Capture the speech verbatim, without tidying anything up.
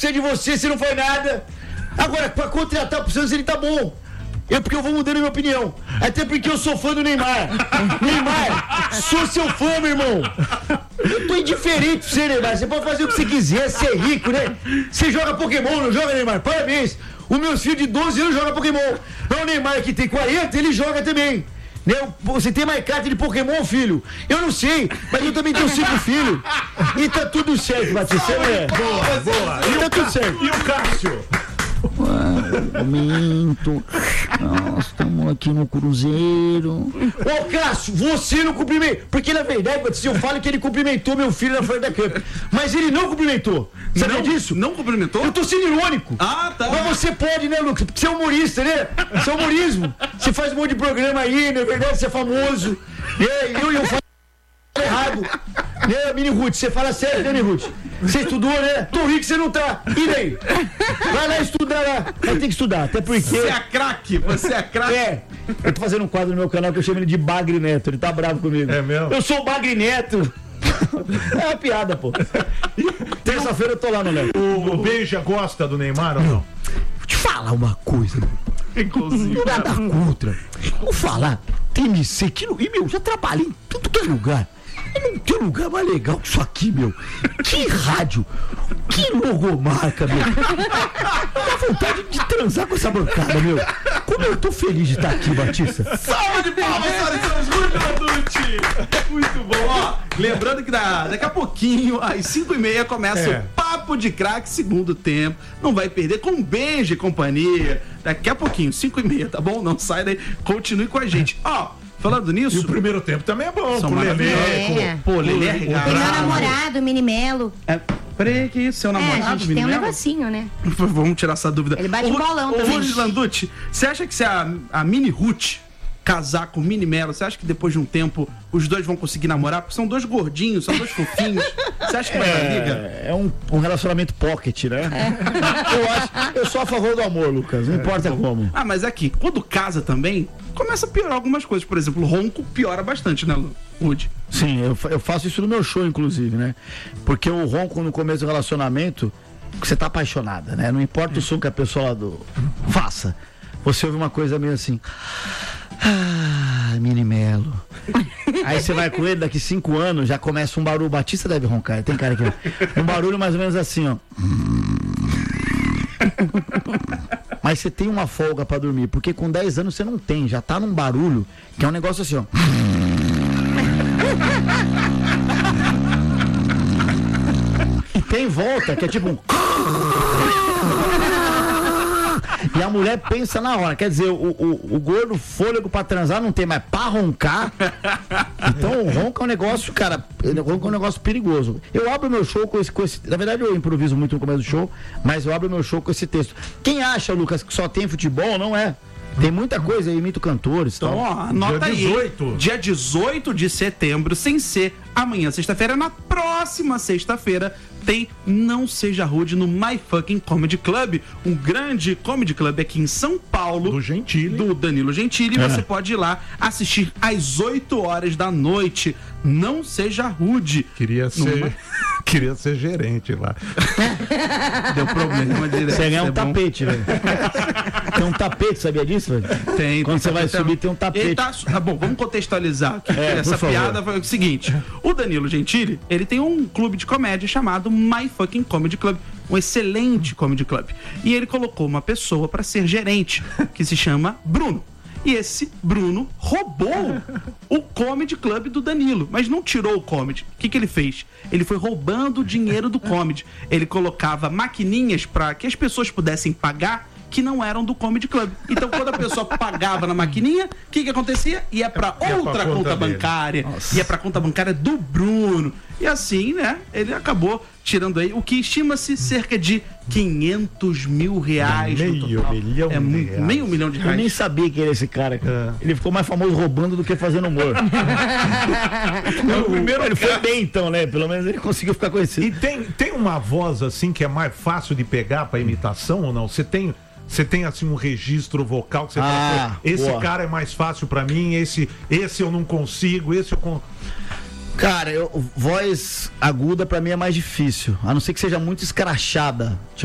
precisa de você, você não faz nada. Agora, pra contratar pro Santos, ele tá bom. É porque eu vou mudando a minha opinião. Até porque eu sou fã do Neymar. Neymar, sou seu fã, meu irmão. Eu tô indiferente pra você, Neymar. Você pode fazer o que você quiser, ser rico, né? Você joga Pokémon, não joga, Neymar? Parabéns. Os meus filhos de doze anos jogam Pokémon. É o Neymar que tem quarenta, ele joga também. Né? Você tem mais carta de Pokémon, filho? Eu não sei, mas eu também tenho cinco filhos. E tá tudo certo, Batista. É. Boa, boa. E tá tudo certo. E o Cássio? Momento. Nós estamos aqui no Cruzeiro. Ô, Cássio, você não cumprimentou. Porque na verdade, se eu falo que ele cumprimentou meu filho na frente da câmera, mas ele não cumprimentou. Sabia disso? Não cumprimentou? Eu tô sendo irônico. Ah, tá. Mas você pode, né, Lucas? Porque você é humorista, né? Você é humorismo. Você faz um monte de programa aí, na verdade, você é famoso. É, eu e eu faço errado. Né, Mini Ruth? Você fala sério, né, Mini Ruth? Você estudou, né? Tô rico, você não tá. E daí? Vai lá estudar lá. Vai ter que estudar, até porque... Você é craque, você é craque. É. Eu tô fazendo um quadro no meu canal que eu chamo ele de Bagre Neto. Ele tá bravo comigo. É mesmo? Eu sou o Bagre Neto. É uma piada, pô. Terça-feira eu tô lá no Neto. O, o Beija gosta do Neymar ou não? Vou te falar uma coisa, meu. Inclusive. Nada contra. Vou falar. Tem M C que... E, meu, já trabalhei em tudo que é lugar. Não tem lugar mais legal que isso aqui, meu. Que rádio, que logomarca, meu. Dá vontade de transar com essa bancada, meu. Como eu tô feliz de estar aqui, Batista. Salve de palmas, senhoras muito Landucci. Muito bom, ó. Lembrando que da, daqui a pouquinho, às cinco e meia, começa É. o Papo de Craque, segundo tempo. Não vai perder, com um beijo e companhia. Daqui a pouquinho, cinco e meia, tá bom? Não sai daí, continue com a gente. Ó, falando nisso... E o primeiro tempo também é bom. São Com o Lelê, maravilhosos. É. Pô, Lelê é E regado. meu namorado, Mini Melo. É, peraí, que isso, seu É, namorado, a gente tem menino um Melo? negocinho, né? Vamos tirar essa dúvida. Ele bate Ô, bolão ô, também. Rony Landucci, você acha que se a, a Mini Ruth casar com o Mini Melo, você acha que depois de um tempo os dois vão conseguir namorar? Porque são dois gordinhos, são dois fofinhos. Você acha que vai dar liga? É, é um, um relacionamento pocket, né? Eu acho, eu sou a favor do amor, Lucas. Não importa como. Ah, mas aqui, quando casa também, começa a piorar algumas coisas. Por exemplo, o ronco piora bastante, né, Ruth? Sim, eu, fa- eu faço isso no meu show, inclusive, né? Porque o ronco no começo do relacionamento, você tá apaixonada, né? Não importa o som que a pessoa lá do... faça. Você ouve uma coisa meio assim... Ah, Mini Melo. Aí você vai com ele, daqui cinco anos, já começa um barulho. Batista deve roncar, tem cara aqui. Ó. Um barulho mais ou menos assim, ó. Mas você tem uma folga pra dormir, porque com dez anos você não tem, já tá num barulho, que é um negócio assim, ó. E tem volta, que é tipo um... E a mulher pensa na hora, quer dizer, o, o, o gordo fôlego pra transar não tem mais pra roncar. Então o ronco é um negócio, cara, o ronco é um negócio perigoso. Eu abro meu show com esse, com esse, na verdade eu improviso muito no começo do show, mas eu abro meu show com esse texto. Quem acha, Lucas, que só tem futebol, não é. Tem muita coisa, eu imito cantores. Então, Tal. ó, anota Dia aí. dezoito. Dia dezoito de setembro, sem ser amanhã, sexta-feira. Na próxima sexta-feira tem Não Seja Rude no My Fucking Comedy Club, um grande comedy club aqui em São Paulo. Do Gentili. Do Danilo Gentili. É. Você pode ir lá assistir às oito horas da noite. Não Seja Rude. Queria ser, My- queria ser gerente lá. Deu problema de Você ganha um é bom. tapete, velho. Tem um tapete, sabia disso, velho? Tem, Quando tem você vai tapete. subir, tem um tapete. Ele tá, tá bom, vamos contextualizar aqui. É, Essa por favor. piada foi o seguinte: o Danilo Gentili, ele tem um clube de comédia chamado My Fucking Comedy Club, um excelente comedy club. E ele colocou uma pessoa pra ser gerente, que se chama Bruno. E esse Bruno roubou o comedy club do Danilo, mas não tirou o comedy. O que, que ele fez? Ele foi roubando o dinheiro do comedy. Ele colocava maquininhas para que as pessoas pudessem pagar que não eram do comedy club. Então, quando a pessoa pagava na maquininha, o que, que acontecia? Ia para Ia pra outra conta conta dele. bancária, ia para conta bancária do Bruno. E assim, né? Ele acabou tirando aí o que estima-se cerca de quinhentos mil reais. no Meio total. milhão é de muito, reais. meio milhão de Eu nem reais. sabia que era esse cara, cara. Ele ficou mais famoso roubando do que fazendo humor. o primeiro ele foi cara. bem então, né? Pelo menos ele conseguiu ficar conhecido. E tem, tem uma voz assim que é mais fácil de pegar pra imitação ou não? Você tem, você tem assim um registro vocal que você Ah, fala, "Pô, esse boa. cara é mais fácil pra mim, esse, esse eu não consigo, esse eu con-". Cara, eu, voz aguda pra mim é mais difícil. A não ser que seja muito escrachada.